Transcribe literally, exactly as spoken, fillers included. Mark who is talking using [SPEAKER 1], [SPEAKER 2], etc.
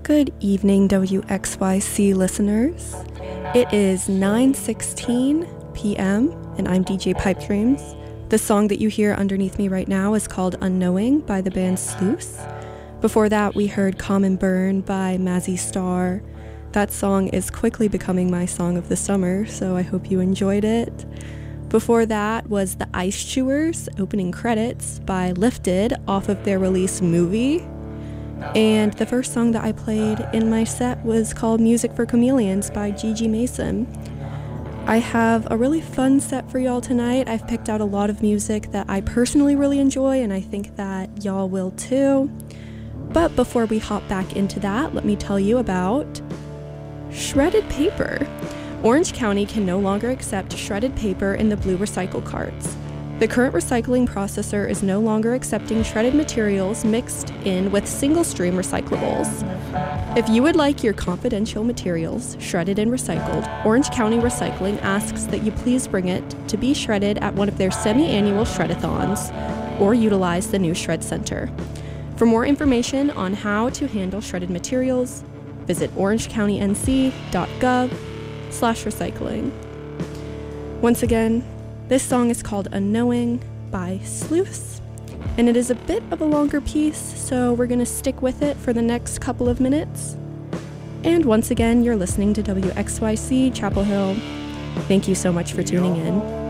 [SPEAKER 1] Good evening, W X Y C listeners. It is nine sixteen p.m. and I'm D J Pipe Dreams. The song that you hear underneath me right now is called Unknowing by the band Sluice. Before that, we heard Common Burn by Mazzy Star. That song is quickly becoming my song of the summer, so I hope you enjoyed it. Before that was The Ice Chewers, opening credits by Lifted off of their release Movie. And the first song that I played in my set was called Music for Chameleons by Gigi Mason. I have a really fun set for y'all tonight. I've picked out a lot of music that I personally really enjoy, and I think that y'all will too. But before we hop back into that, let me tell you about shredded paper. Orange County can no longer accept shredded paper in the blue recycle carts. The current recycling processor is no longer accepting shredded materials mixed in with single-stream recyclables. If you would like your confidential materials shredded and recycled, Orange County Recycling asks that you please bring it to be shredded at one of their semi-annual shredathons or utilize the new Shred Center. For more information on how to handle shredded materials, visit orangecounty.nc.gov slash recycling. Once again, this song is called Unknowing by Sluice, and it is a bit of a longer piece, so we're going to stick with it for the next couple of minutes. And once again, you're listening to W X Y C Chapel Hill. Thank you so much for tuning in.